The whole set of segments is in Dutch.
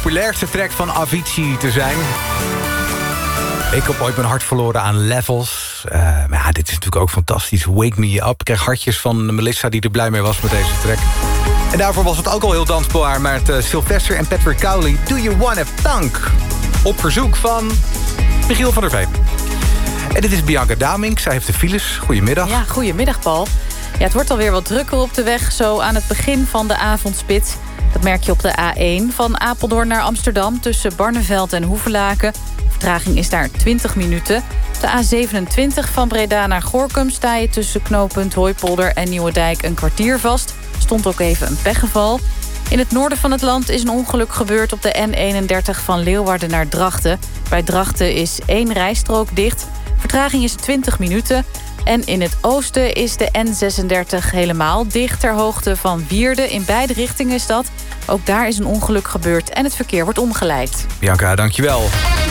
populairste track van Avicii te zijn. Ik heb ooit mijn hart verloren aan Levels. Maar ja, dit is natuurlijk ook fantastisch. Wake Me Up. Ik kreeg hartjes van Melissa die er blij mee was met deze track. En daarvoor was het ook al heel dansbaar met Sylvester en Patrick Cowley. Do You Wanna Funk? Op verzoek van Michiel van der Veen. En dit is Bianca Damink. Zij heeft de files. Goedemiddag. Ja, goedemiddag Paul. Ja, het wordt alweer wat drukker op de weg, zo aan het begin van de avondspits. Dat merk je op de A1 van Apeldoorn naar Amsterdam tussen Barneveld en Hoevelaken. Vertraging is daar 20 minuten. Op de A27 van Breda naar Gorinchem sta je tussen knooppunt Hooipolder en Nieuwedijk een kwartier vast. Stond ook even een pechgeval. In het noorden van het land is een ongeluk gebeurd op de N31 van Leeuwarden naar Drachten. Bij Drachten is 1 rijstrook dicht. Vertraging is 20 minuten. En in het oosten is de N36 helemaal dicht ter hoogte van Wierden. In beide richtingen is dat. Ook daar is een ongeluk gebeurd en het verkeer wordt omgeleid. Bianca, dankjewel.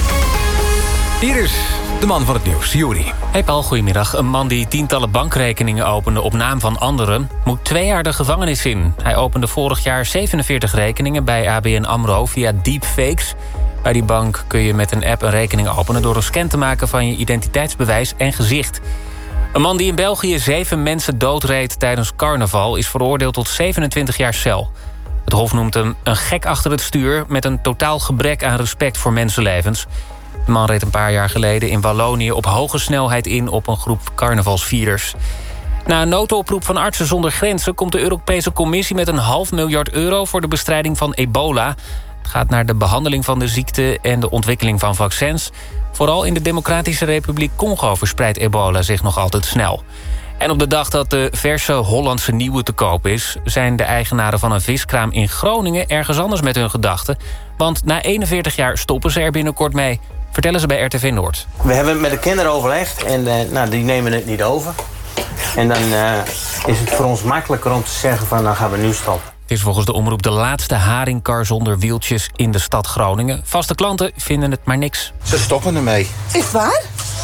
Hier is de man van het nieuws, Juri. Hey Paul, goedemiddag. Een man die tientallen bankrekeningen opende op naam van anderen moet 2 jaar de gevangenis in. Hij opende vorig jaar 47 rekeningen bij ABN AMRO via deepfakes. Bij die bank kun je met een app een rekening openen door een scan te maken van je identiteitsbewijs en gezicht. Een man die in België 7 mensen doodreed tijdens carnaval is veroordeeld tot 27 jaar cel. Het Hof noemt hem een gek achter het stuur met een totaal gebrek aan respect voor mensenlevens. De man reed een paar jaar geleden in Wallonië op hoge snelheid in op een groep carnavalsvierders. Na een noodoproep van Artsen zonder Grenzen komt de Europese Commissie met €500 miljoen voor de bestrijding van ebola. Het gaat naar de behandeling van de ziekte en de ontwikkeling van vaccins. Vooral in de Democratische Republiek Congo verspreidt ebola zich nog altijd snel. En op de dag dat de verse Hollandse nieuwe te koop is, zijn de eigenaren van een viskraam in Groningen ergens anders met hun gedachten. Want na 41 jaar stoppen ze er binnenkort mee, vertellen ze bij RTV Noord. We hebben met de kinderen overlegd en die nemen het niet over. En dan is het voor ons makkelijker om te zeggen van dan gaan we nu stoppen. Het is volgens de omroep de laatste haringkar zonder wieltjes in de stad Groningen. Vaste klanten vinden het maar niks. Ze stoppen ermee. Echt waar?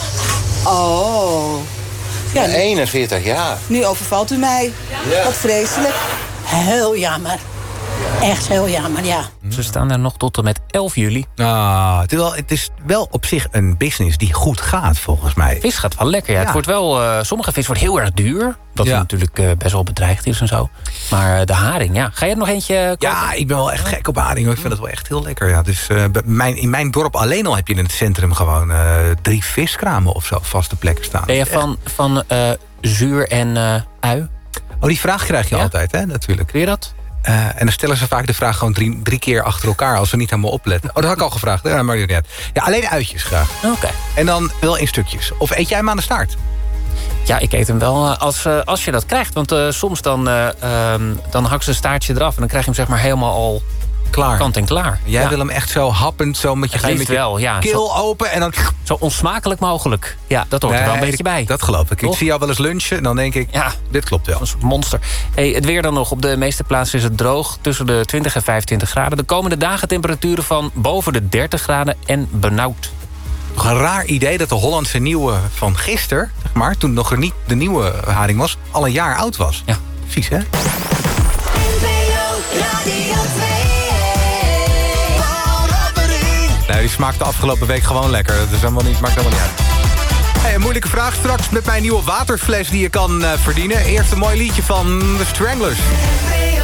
Oh. Ja, 41 jaar. Nu overvalt u mij. Ja. Wat vreselijk. Heel jammer. Echt heel jammer, ja. Ze staan daar nog tot en met 11 juli. Het is wel op zich een business die goed gaat, volgens mij. Vis gaat wel lekker, ja. Het wordt wel, sommige vis wordt heel erg duur. Dat natuurlijk best wel bedreigd is en zo. Maar de haring, ja. Ga je er nog eentje kopen? Ja, ik ben wel echt gek op haring. Ik vind het wel echt heel lekker. Ja. Dus, in mijn dorp alleen al heb je in het centrum gewoon 3 viskramen of zo op vaste plekken staan. Ben je van zuur en ui? Oh, die vraag krijg je altijd, hè, natuurlijk. Kun je dat? En dan stellen ze vaak de vraag gewoon 3 keer achter elkaar als ze niet helemaal opletten. Oh, dat had ik al gevraagd. Ja, maar niet uit. Ja, alleen uitjes graag. Oké. En dan wel in stukjes. Of eet jij hem aan de staart? Ja, ik eet hem wel als je dat krijgt. Want soms dan hak ze een staartje eraf en dan krijg je hem zeg maar helemaal al klaar. Kant en klaar. Jij wil hem echt zo happend, zo met je keel open en dan zo onsmakelijk mogelijk. Ja, dat hoort er wel een beetje bij. Dat geloof ik. Ik zie jou wel eens lunchen en dan denk ik, dit klopt wel. Een soort monster. Het weer dan nog. Op de meeste plaatsen is het droog. Tussen de 20 en 25 graden. De komende dagen temperaturen van boven de 30 graden en benauwd. Nog een raar idee dat de Hollandse nieuwe van gisteren, zeg maar, toen nog er niet de nieuwe haring was, al een jaar oud was. Ja. Vies, hè? Nee, die smaakte afgelopen week gewoon lekker. Dat is maakt helemaal niet uit. Hey, een moeilijke vraag straks met mijn nieuwe waterfles die je kan verdienen. Eerst een mooi liedje van The Stranglers.